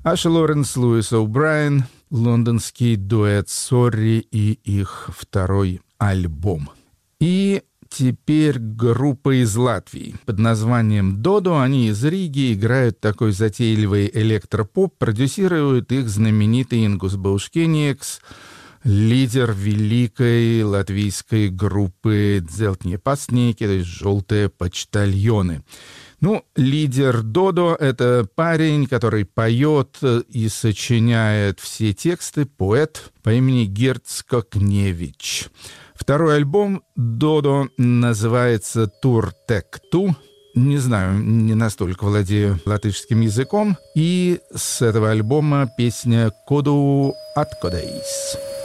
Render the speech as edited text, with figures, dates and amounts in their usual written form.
Аша Лоренс, Луис О'Брайен, лондонский дуэт «Сорри» и их второй альбом. И теперь группа из Латвии под названием «Додо». Они из Риги, играют такой затейливый электропоп. Продюсирует их знаменитый Ингус Баушкениекс, лидер великой латвийской группы «Дзелтние пастники», то есть «Желтые почтальоны». Ну, лидер Додо — это парень, который поет и сочиняет все тексты, поэт по имени Герц Кокневич. Второй альбом Додо называется «Тур Тек Ту». Не знаю, не настолько владею латышским языком. И с этого альбома песня «Коду Аткодейс».